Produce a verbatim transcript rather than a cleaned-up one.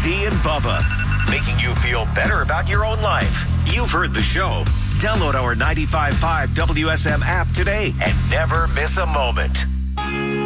Dee and Bubba, making you feel better about your own life. You've heard the show. Download our ninety-five point five W S M app today and never miss a moment.